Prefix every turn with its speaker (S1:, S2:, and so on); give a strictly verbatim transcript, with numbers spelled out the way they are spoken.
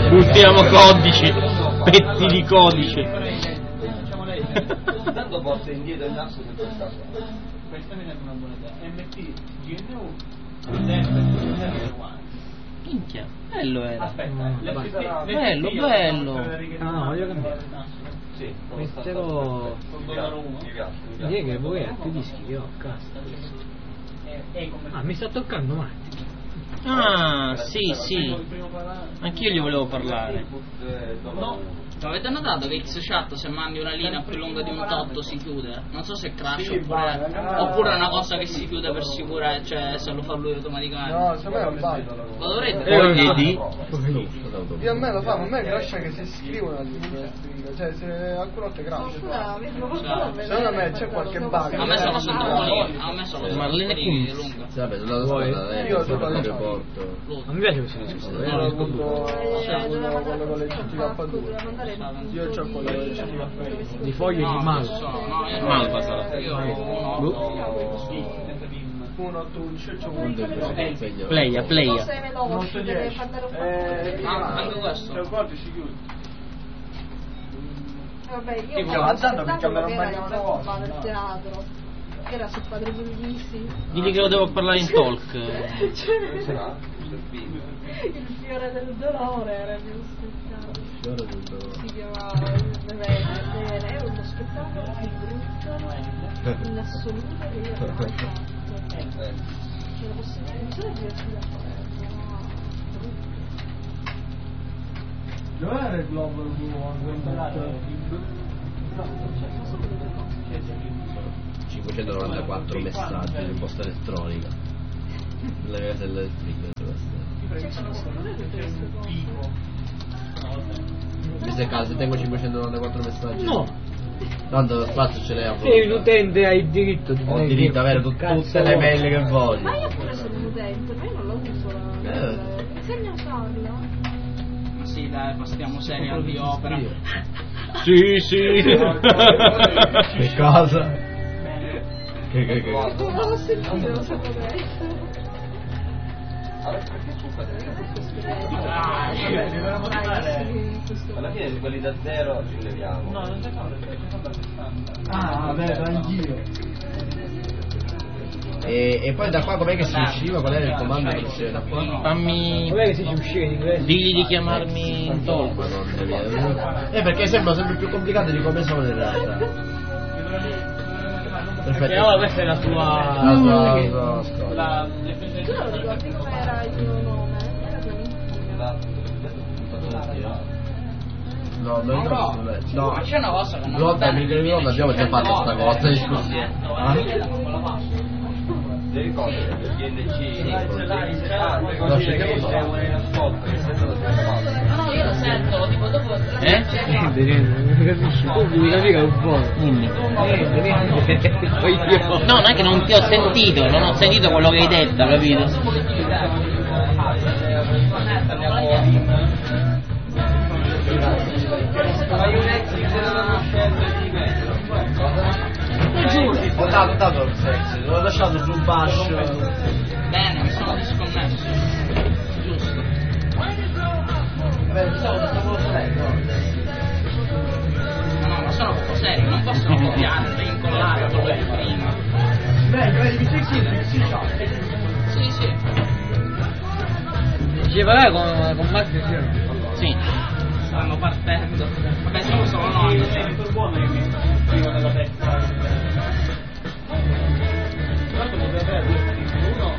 S1: Buttiamo codici, pezzi di codice.
S2: Tanto porta indietro il naso per questa cosa.
S3: Questa mi sembra una buona idea. M T, G N U, L uguale.
S1: Minchia, bello era.
S3: Aspetta,
S4: Mm,
S3: le
S4: vai.
S3: F T le
S1: Bello,
S3: F T io
S1: bello.
S3: sono quelle che
S4: Ah, no, voglio cambiare.
S2: Sì,
S4: Metterò...
S3: Sul dollaro uno.
S2: mi piace, mi piace.
S4: Direi che voi ha più dischi che ho, cazzo.
S3: E- e come
S4: Ah, mi sta toccando Matti.
S1: Ah, sì, sì.
S3: il primo parlare.
S1: Anch'io gli volevo parlare.
S2: Eh,
S3: No.
S5: Avete notato che X-Chat se mandi una linea più lunga di un tot si chiude? Non so se crash
S6: Sì,
S5: oppure,
S6: va,
S5: oppure è una cosa che si chiude per sicurezza, cioè se lo fa lui automaticamente.
S6: No, secondo me non vale.
S5: Lo dovrete
S1: Foglie di...
S6: Io a me lo fa, ma a me crasha che si scrivono a stringa, cioè se alcune volte crasha. Secondo me c'è qualche bug.
S5: A me sono su Topolini, a me sono su
S1: Marlene
S5: Topolini
S1: Kunz.
S5: lunga.
S7: Sì, vabbè, sono andato
S4: Vuoi?
S7: a scuola,
S6: Io
S7: eh, sono
S6: sono
S7: andato a
S6: andato.
S7: porto.
S4: Non mi piace questa discussione.
S6: Io ho avuto
S5: Cioè,
S6: quello con le C T K due. Io ho quello con le C T K due.
S4: Di foglie
S5: No,
S4: di
S5: non
S4: malva.
S5: so, no, io
S1: Malva sarà.
S5: Io ho
S6: uno otto undici c'ho
S7: Non
S6: avuto.
S7: devo impegno.
S1: Pleia, pleia.
S6: Non so dieci. Eh,
S5: Ah, anche questo.
S6: se guardi si chiude.
S8: Vabbè, io
S6: Tipo,
S8: ho
S6: azzardo perché me lo
S8: era
S6: mangiavo una volta.
S8: del teatro. Era su Padre Bellissimi.
S1: Digli che lo devo parlare in talk.
S8: Cioè, il fiore del dolore era il mio spettacolo.
S7: Fiore del dolore.
S8: Si chiamava il bene, era uno spettacolo più brutto in assoluto che io abbia mai fatto. Cioè, la possibilità non sono divertita a fare.
S6: Dove era il globo nuovo?
S7: cinquecentonovantaquattro messaggi di posta elettronica. Le caselle elettriche. Mi sei caso se tengo cinquecentonovantaquattro messaggi?
S4: No,
S7: Tanto lo spazio ce l'hai a
S4: sei un
S7: volontà.
S4: utente, hai il diritto di
S7: Ho
S4: dire
S7: diritto
S4: che
S7: ad avere tut-
S4: cazzo
S7: tutte le
S4: vuoi.
S7: mail che voglio.
S8: Ma io pure sono un utente, ma io non lo uso la.
S7: Eh.
S8: Insegna a usarla.
S5: Ma sì, dai, ma stiamo seri al di opera.
S1: Sì, sì.
S7: Che cosa? Che che che?
S8: Non l'ho sentito, lo sapevo.
S5: Ah, sì.
S2: Alla fine quelli da zero ci leviamo.
S3: No, non c'è cosa perché c'è cosa sessanta.
S6: Ah, vabbè, anch'io.
S7: E, e poi da qua com'è che si usciva? Qual era il comando per uscire da qua?
S1: Fammi...
S4: Com'è che si dice uscire in inglese?
S1: Digli di chiamarmi in talk.
S7: Ma non devi- Eh perché sembra sempre più complicato di come sono in realtà.
S4: Perché ora questa è la tua...
S7: La tua- la tua scuola.
S3: La
S8: Tu
S3: definizione
S8: non ricordi com'era il mio nome? Era bellissimo.
S7: No, non ricordo. No,
S5: Ma c'è una cosa che non
S7: no,
S5: va bene.
S7: mi ricordo, abbiamo già fatto sta cosa discussione. Ah?
S2: Ti ricordi che il B N C
S6: Ce l'hai, ce l'hai.
S2: vuol dire che c'è un ascolto che sento lo stesso fatto.
S5: No, no, io lo sento, tipo dopo...
S1: Eh?
S4: Niente, niente, non capisci. Tu devi capire un po'.
S1: Dimmi.
S4: Niente, niente. Poi io...
S1: No, non è che non ti ho sentito, non ho sentito quello che hai detto, capito?
S7: Ho dato, ho dato il sex, l'ho lasciato su un bash.
S5: Bene, mi sono disconnesso. Giusto. No, no, ma sono poco seri, non possono copiare, devi incollare quello di prima. Sì, sì.
S4: Ci parlare con, con Max insieme.
S1: Sì.
S5: Stanno partendo. Vabbè, sono solo noi.